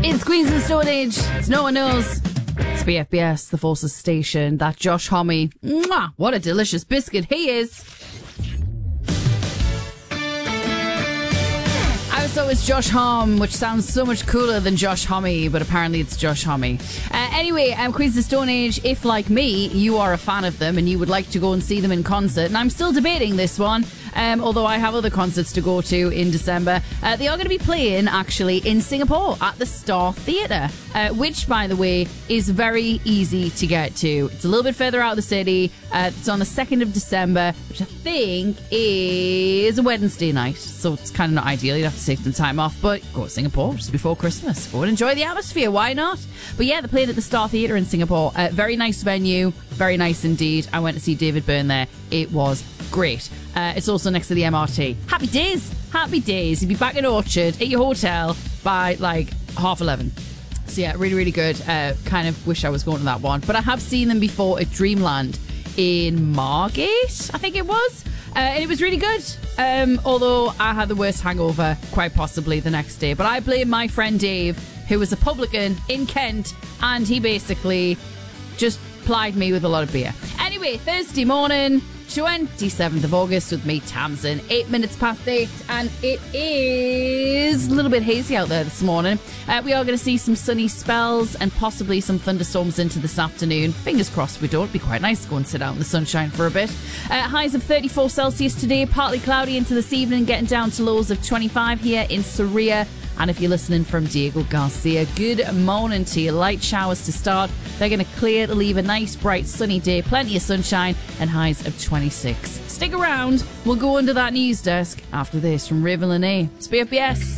It's Queens of the Stone Age. It's No One Knows. It's BFBS, the Forces Station. That Josh Homme. Mwah, what a delicious biscuit he is. So it's Josh Homme, which sounds so much cooler than Josh Homme, but apparently it's Josh Homme. Anyway, Queens of the Stone Age, if like me, you are a fan of them and you would like to go and see them in concert, and I'm still debating this one, although I have other concerts to go to in December. They are going to be playing, actually, in Singapore at the Star Theatre, which, by the way, is very easy to get to. It's a little bit further out of the city. It's on the 2nd of December, which I think is a Wednesday night, so it's kind of not ideal. You'd have to take some time off, but go to Singapore just before Christmas. Go and enjoy the atmosphere. Why not? But yeah, they're playing at the Star Theatre in Singapore. Very nice venue. Very nice indeed. I went to see David Byrne there. It was great. It's also next to the MRT. Happy days. Happy days. You'll be back in Orchard at your hotel by like 11:30. So yeah, really, really good. Kind of wish I was going to that one. But I have seen them before at Dreamland in Margate, I think it was. And it was really good. Although I had the worst hangover, quite possibly, the next day. But I blame my friend Dave, who was a publican in Kent, and he basically just plied me with a lot of beer. Anyway, Thursday morning, 27th of August with me, Tamsin, 8 minutes past 8, and it is a little bit hazy out there this morning. We are going to see some sunny spells and possibly some thunderstorms into this afternoon. Fingers crossed we don't. It'd be quite nice to go and sit out in the sunshine for a bit. Highs of 34 Celsius today, partly cloudy into this evening, getting down to lows of 25 here in Surrey. And if you're listening from Diego Garcia, good morning to you. Light showers to start. They're going to clear to leave a nice, bright, sunny day. Plenty of sunshine and highs of 26. Stick around. We'll go under that news desk after this from Raven Lene. It's BFBS.